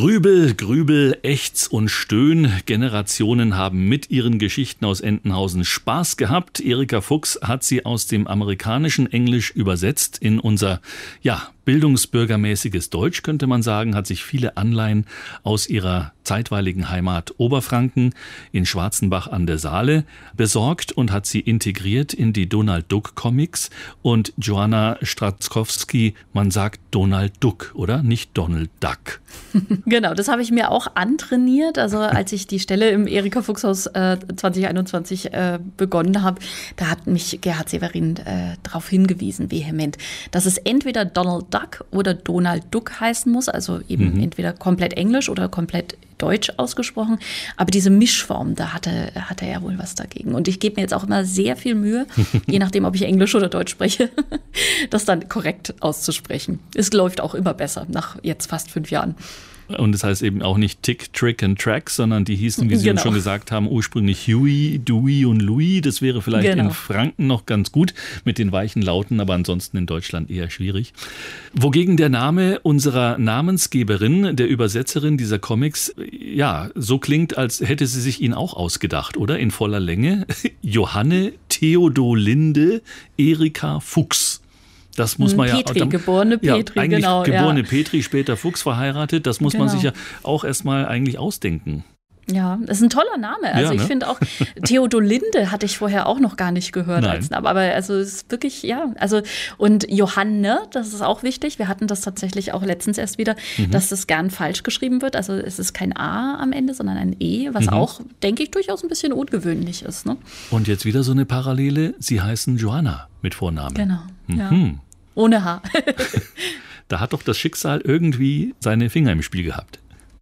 Grübel, Grübel, Ächz und Stöhn. Generationen haben mit ihren Geschichten aus Entenhausen Spaß gehabt. Erika Fuchs hat sie aus dem amerikanischen Englisch übersetzt in unser, bildungsbürgermäßiges Deutsch, könnte man sagen, hat sich viele Anleihen aus ihrer zeitweiligen Heimat Oberfranken in Schwarzenbach an der Saale besorgt und hat sie integriert in die Donald Duck Comics. Und Joanna Straczkowski, man sagt Donald Duck, oder? Nicht Donald Duck. Genau, das habe ich mir auch antrainiert. Also als ich die Stelle im Erika Fuchs Haus 2021 begonnen habe, da hat mich Gerhard Severin darauf hingewiesen, vehement, dass es entweder Donald Duck oder Donald Duck heißen muss, also eben entweder komplett Englisch oder komplett Deutsch ausgesprochen. Aber diese Mischform, da hatte er wohl was dagegen. Und ich gebe mir jetzt auch immer sehr viel Mühe, je nachdem, ob ich Englisch oder Deutsch spreche, das dann korrekt auszusprechen. Es läuft auch immer besser, nach jetzt fast 5 Jahren. Und das heißt eben auch nicht Tick, Trick and Track, sondern die hießen, wie Sie uns schon gesagt haben, ursprünglich Huey, Dewey und Louis. Das wäre vielleicht in Franken noch ganz gut mit den weichen Lauten, aber ansonsten in Deutschland eher schwierig. Wogegen der Name unserer Namensgeberin, der Übersetzerin dieser Comics, so klingt, als hätte sie sich ihn auch ausgedacht, oder? In voller Länge. Johanne Theodolinde Erika Fuchs. Das muss man geborene Petri, genau. Geborene Petri, später Fuchs verheiratet. Das muss man sich ja auch erstmal eigentlich ausdenken. Ja, das ist ein toller Name. Also ich finde auch, Theodolinde hatte ich vorher auch noch gar nicht gehört als Name. Aber also es ist wirklich, und Johanne, das ist auch wichtig. Wir hatten das tatsächlich auch letztens erst wieder, dass das gern falsch geschrieben wird. Also es ist kein A am Ende, sondern ein E, was auch, denke ich, durchaus ein bisschen ungewöhnlich ist. Ne? Und jetzt wieder so eine Parallele. Sie heißen Joanna mit Vornamen. Genau, ja. Ohne H. Da hat doch das Schicksal irgendwie seine Finger im Spiel gehabt.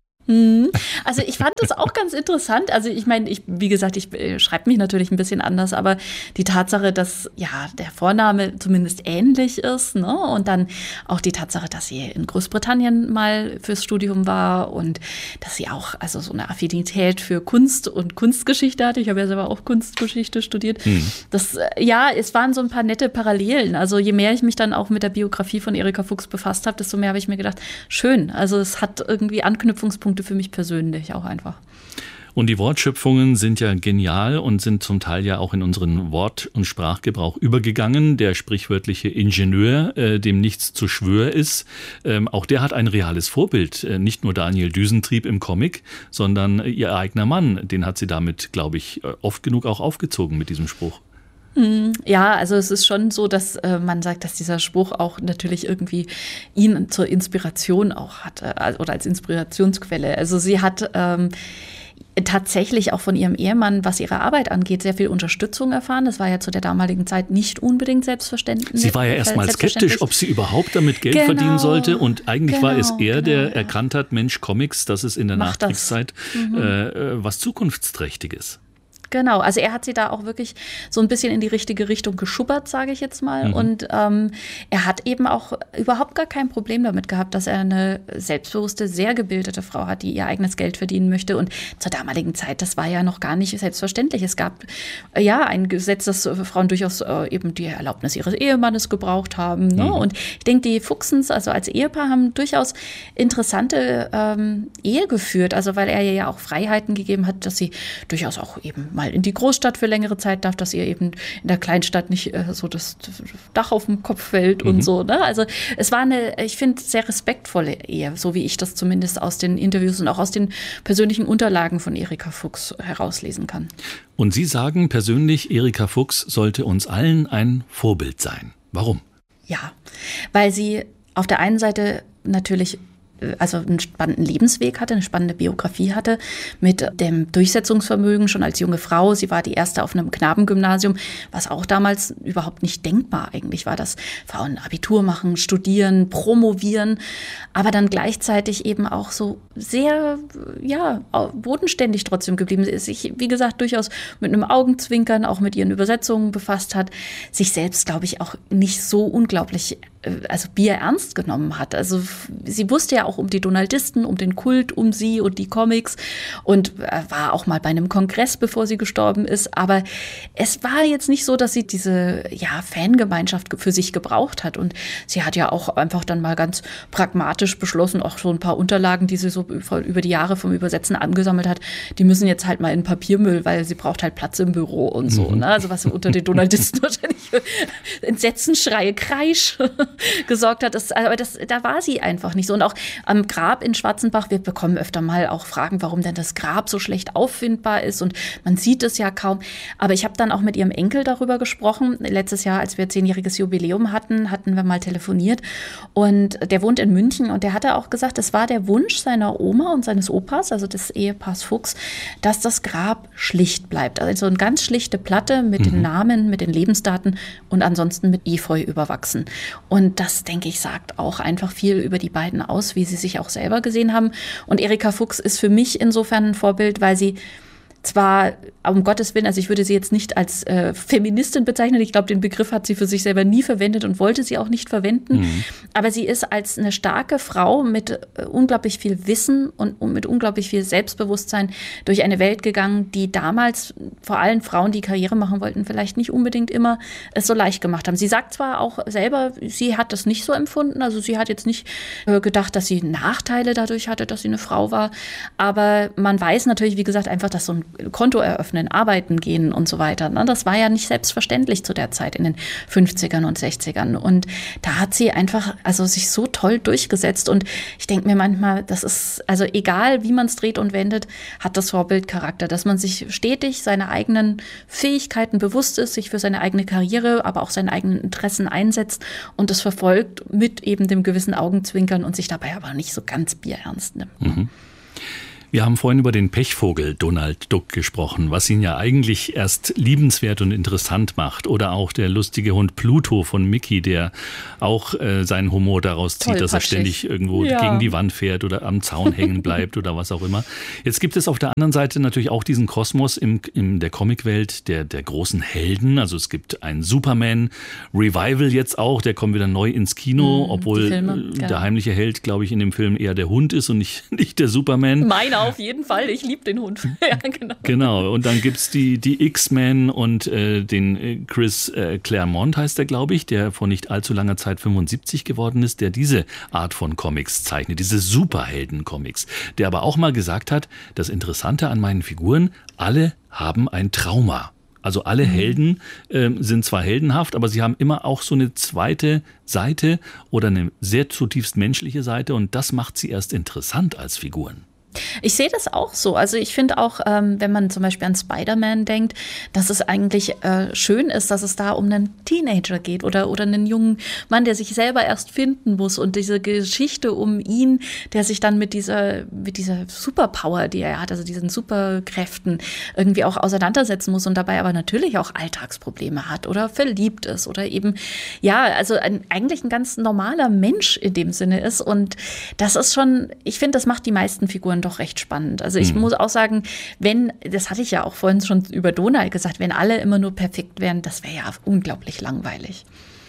Also ich fand das auch ganz interessant. Also ich meine, wie gesagt, ich schreibe mich natürlich ein bisschen anders, aber die Tatsache, dass der Vorname zumindest ähnlich ist, ne? Und dann auch die Tatsache, dass sie in Großbritannien mal fürs Studium war und dass sie auch also so eine Affinität für Kunst und Kunstgeschichte hatte. Ich habe ja selber auch Kunstgeschichte studiert. Das, es waren so ein paar nette Parallelen. Also je mehr ich mich dann auch mit der Biografie von Erika Fuchs befasst habe, desto mehr habe ich mir gedacht, schön. Also es hat irgendwie Anknüpfungspunkte für mich persönlich auch einfach. Und die Wortschöpfungen sind ja genial und sind zum Teil ja auch in unseren Wort- und Sprachgebrauch übergegangen. Der sprichwörtliche Ingenieur, dem nichts zu schwör ist, auch der hat ein reales Vorbild. Nicht nur Daniel Düsentrieb im Comic, sondern ihr eigener Mann. Den hat sie damit, glaube ich, oft genug auch aufgezogen mit diesem Spruch. Ja, also es ist schon so, dass man sagt, dass dieser Spruch auch natürlich irgendwie ihn zur Inspiration auch hatte oder als Inspirationsquelle. Also sie hat tatsächlich auch von ihrem Ehemann, was ihre Arbeit angeht, sehr viel Unterstützung erfahren. Das war ja zu der damaligen Zeit nicht unbedingt selbstverständlich. Sie war ja erstmal skeptisch, ob sie überhaupt damit Geld verdienen sollte. Und eigentlich war es er, der erkannt hat, Mensch, Comics, das ist in der Nachkriegszeit was Zukunftsträchtiges. Genau, also er hat sie da auch wirklich so ein bisschen in die richtige Richtung geschubbert, sage ich jetzt mal. Und er hat eben auch überhaupt gar kein Problem damit gehabt, dass er eine selbstbewusste, sehr gebildete Frau hat, die ihr eigenes Geld verdienen möchte. Und zur damaligen Zeit, das war ja noch gar nicht selbstverständlich. Es gab ein Gesetz, dass Frauen durchaus eben die Erlaubnis ihres Ehemannes gebraucht haben. Ne? Und ich denke, die Fuchsens, also als Ehepaar, haben durchaus interessante Ehe geführt. Also weil er ihr ja auch Freiheiten gegeben hat, dass sie durchaus auch eben mal in die Großstadt für längere Zeit darf, dass ihr eben in der Kleinstadt nicht so das Dach auf dem Kopf fällt und so. Ne? Also es war ich finde, sehr respektvolle Ehe, so wie ich das zumindest aus den Interviews und auch aus den persönlichen Unterlagen von Erika Fuchs herauslesen kann. Und Sie sagen persönlich, Erika Fuchs sollte uns allen ein Vorbild sein. Warum? Ja, weil sie auf der einen Seite natürlich einen spannenden Lebensweg hatte, eine spannende Biografie hatte, mit dem Durchsetzungsvermögen schon als junge Frau. Sie war die erste auf einem Knabengymnasium, was auch damals überhaupt nicht denkbar eigentlich war, dass Frauen Abitur machen, studieren, promovieren, aber dann gleichzeitig eben auch so sehr, bodenständig trotzdem geblieben ist. Sich, wie gesagt, durchaus mit einem Augenzwinkern auch mit ihren Übersetzungen befasst hat, sich selbst, glaube ich, auch nicht so unglaublich Bier ernst genommen hat. Also sie wusste ja auch um die Donaldisten, um den Kult, um sie und die Comics und war auch mal bei einem Kongress, bevor sie gestorben ist. Aber es war jetzt nicht so, dass sie diese Fangemeinschaft für sich gebraucht hat. Und sie hat ja auch einfach dann mal ganz pragmatisch beschlossen, auch so ein paar Unterlagen, die sie so über die Jahre vom Übersetzen angesammelt hat, die müssen jetzt halt mal in Papiermüll, weil sie braucht halt Platz im Büro und so. Ne? Also was unter den Donaldisten wahrscheinlich für Entsetzensschreie, Kreisch gesorgt hat. Da war sie einfach nicht so. Und auch am Grab in Schwarzenbach, wir bekommen öfter mal auch Fragen, warum denn das Grab so schlecht auffindbar ist und man sieht es ja kaum. Aber ich habe dann auch mit ihrem Enkel darüber gesprochen. Letztes Jahr, als wir 10-jähriges Jubiläum hatten wir mal telefoniert und der wohnt in München und der hatte auch gesagt, es war der Wunsch seiner Oma und seines Opas, also des Ehepaars Fuchs, dass das Grab schlicht bleibt. Also eine ganz schlichte Platte mit den Namen, mit den Lebensdaten und ansonsten mit Efeu überwachsen. Und das, denke ich, sagt auch einfach viel über die beiden aus, wie sie sich auch selber gesehen haben. Und Erika Fuchs ist für mich insofern ein Vorbild, weil sie zwar, um Gottes Willen, also ich würde sie jetzt nicht als Feministin bezeichnen. Ich glaube, den Begriff hat sie für sich selber nie verwendet und wollte sie auch nicht verwenden. Aber sie ist als eine starke Frau mit unglaublich viel Wissen und mit unglaublich viel Selbstbewusstsein durch eine Welt gegangen, die damals vor allem Frauen, die Karriere machen wollten, vielleicht nicht unbedingt immer es so leicht gemacht haben. Sie sagt zwar auch selber, sie hat das nicht so empfunden. Also sie hat jetzt nicht gedacht, dass sie Nachteile dadurch hatte, dass sie eine Frau war. Aber man weiß natürlich, wie gesagt, einfach, dass so ein Konto eröffnen, arbeiten gehen und so weiter. Das war ja nicht selbstverständlich zu der Zeit in den 50ern und 60ern. Und da hat sie einfach sich so toll durchgesetzt. Und ich denke mir manchmal, das ist, also egal wie man es dreht und wendet, hat das Vorbildcharakter, dass man sich stetig seine eigenen Fähigkeiten bewusst ist, sich für seine eigene Karriere, aber auch seine eigenen Interessen einsetzt und das verfolgt mit eben dem gewissen Augenzwinkern und sich dabei aber nicht so ganz bierernst nimmt. Mhm. Wir haben vorhin über den Pechvogel Donald Duck gesprochen, was ihn ja eigentlich erst liebenswert und interessant macht. Oder auch der lustige Hund Pluto von Mickey, der auch seinen Humor daraus zieht, dass er ständig irgendwo gegen die Wand fährt oder am Zaun hängen bleibt oder was auch immer. Jetzt gibt es auf der anderen Seite natürlich auch diesen Kosmos in der Comicwelt der großen Helden. Also es gibt ein Superman-Revival jetzt auch, der kommt wieder neu ins Kino, obwohl der heimliche Held, glaube ich, in dem Film eher der Hund ist und nicht der Superman. Meiner auf jeden Fall, ich liebe den Hund. Ja, genau, und dann gibt es die X-Men und den Chris Claremont heißt der, glaube ich, der vor nicht allzu langer Zeit 75 geworden ist, der diese Art von Comics zeichnet, diese Superhelden-Comics, der aber auch mal gesagt hat, das Interessante an meinen Figuren, alle haben ein Trauma. Also alle Helden sind zwar heldenhaft, aber sie haben immer auch so eine zweite Seite oder eine sehr zutiefst menschliche Seite und das macht sie erst interessant als Figuren. Ich sehe das auch so. Also ich finde auch, wenn man zum Beispiel an Spider-Man denkt, dass es eigentlich schön ist, dass es da um einen Teenager geht oder einen jungen Mann, der sich selber erst finden muss und diese Geschichte um ihn, der sich dann mit dieser Superpower, die er hat, also diesen Superkräften irgendwie auch auseinandersetzen muss und dabei aber natürlich auch Alltagsprobleme hat oder verliebt ist oder eben, eigentlich ein ganz normaler Mensch in dem Sinne ist und das ist schon, ich finde, das macht die meisten Figuren doch recht spannend. Also ich muss auch sagen, das hatte ich ja auch vorhin schon über Donald gesagt, wenn alle immer nur perfekt wären, das wäre ja unglaublich langweilig.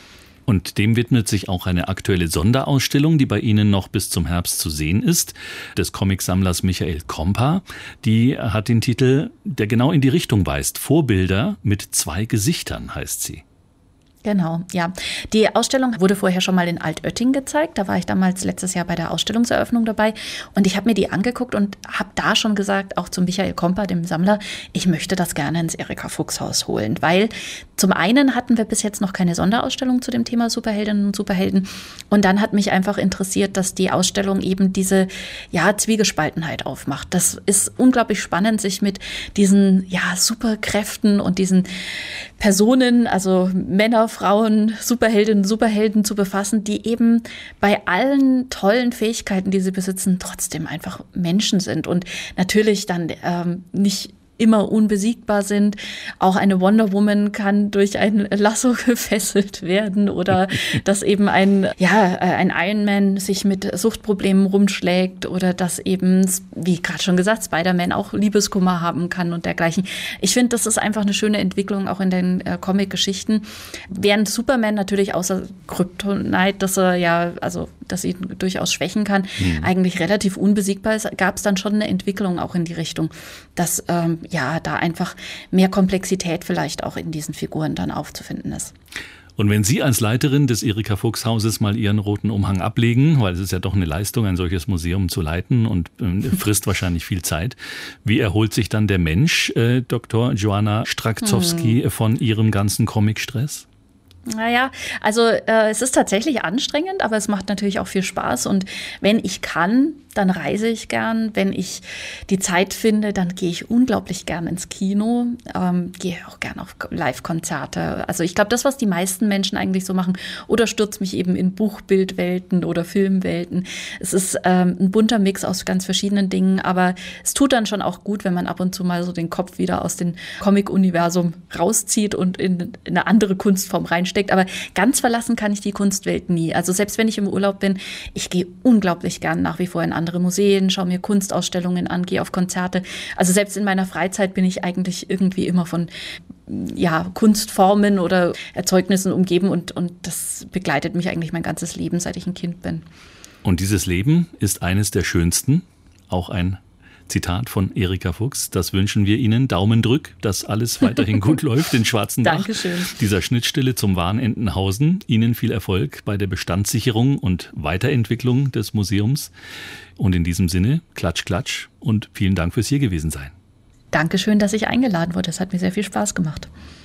Und dem widmet sich auch eine aktuelle Sonderausstellung, die bei Ihnen noch bis zum Herbst zu sehen ist, des Comicsammlers Michael Kompa. Die hat den Titel, der genau in die Richtung weist. Vorbilder mit 2 Gesichtern heißt sie. Genau, ja. Die Ausstellung wurde vorher schon mal in Altötting gezeigt. Da war ich damals letztes Jahr bei der Ausstellungseröffnung dabei. Und ich habe mir die angeguckt und habe da schon gesagt, auch zu Michael Kompa, dem Sammler, ich möchte das gerne ins Erika-Fuchs-Haus holen. Weil zum einen hatten wir bis jetzt noch keine Sonderausstellung zu dem Thema Superheldinnen und Superhelden. Und dann hat mich einfach interessiert, dass die Ausstellung eben diese Zwiegespaltenheit aufmacht. Das ist unglaublich spannend, sich mit diesen Superkräften und diesen Personen, also Männer, Frauen, Superheldinnen, Superhelden zu befassen, die eben bei allen tollen Fähigkeiten, die sie besitzen, trotzdem einfach Menschen sind und natürlich dann nicht immer unbesiegbar sind. Auch eine Wonder Woman kann durch ein Lasso gefesselt werden oder dass eben ein Iron Man sich mit Suchtproblemen rumschlägt oder dass eben, wie gerade schon gesagt, Spider-Man auch Liebeskummer haben kann und dergleichen. Ich finde, das ist einfach eine schöne Entwicklung auch in den Comic-Geschichten. Während Superman natürlich außer Kryptonite, dass ihn durchaus schwächen kann, eigentlich relativ unbesiegbar ist, gab es dann schon eine Entwicklung auch in die Richtung, dass da einfach mehr Komplexität vielleicht auch in diesen Figuren dann aufzufinden ist. Und wenn Sie als Leiterin des Erika Fuchs Hauses mal Ihren roten Umhang ablegen, weil es ist ja doch eine Leistung, ein solches Museum zu leiten und frisst wahrscheinlich viel Zeit, wie erholt sich dann der Mensch, Dr. Joanna Strakzowski, von Ihrem ganzen Comic-Stress? Naja, also es ist tatsächlich anstrengend, aber es macht natürlich auch viel Spaß. Und wenn ich kann, dann reise ich gern. Wenn ich die Zeit finde, dann gehe ich unglaublich gern ins Kino, gehe auch gern auf Live-Konzerte. Also ich glaube, das, was die meisten Menschen eigentlich so machen, oder stürze mich eben in Buchbildwelten oder Filmwelten. Es ist ein bunter Mix aus ganz verschiedenen Dingen, aber es tut dann schon auch gut, wenn man ab und zu mal so den Kopf wieder aus dem Comic-Universum rauszieht und in eine andere Kunstform reinsteckt. Aber ganz verlassen kann ich die Kunstwelt nie. Also selbst wenn ich im Urlaub bin, ich gehe unglaublich gern nach wie vor in andere Museen, schaue mir Kunstausstellungen an, gehe auf Konzerte. Also selbst in meiner Freizeit bin ich eigentlich irgendwie immer von Kunstformen oder Erzeugnissen umgeben und das begleitet mich eigentlich mein ganzes Leben, seit ich ein Kind bin. Und dieses Leben ist eines der schönsten, auch ein Zitat von Erika Fuchs. Das wünschen wir Ihnen. Daumen drück, dass alles weiterhin gut läuft in Schwarzenbach. Dankeschön. Dieser Schnittstelle zum wahren Entenhausen. Ihnen viel Erfolg bei der Bestandssicherung und Weiterentwicklung des Museums. Und in diesem Sinne, Klatsch, Klatsch und vielen Dank fürs hier gewesen sein. Dankeschön, dass ich eingeladen wurde. Es hat mir sehr viel Spaß gemacht.